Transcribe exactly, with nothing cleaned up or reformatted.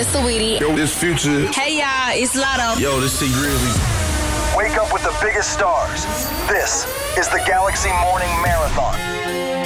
it's Saweetie. Yo, this Future. Hey, y'all, it's Lotto. Yo, this T Grizzly. Wake up with the biggest stars. This is the Galaxy Morning Marathon.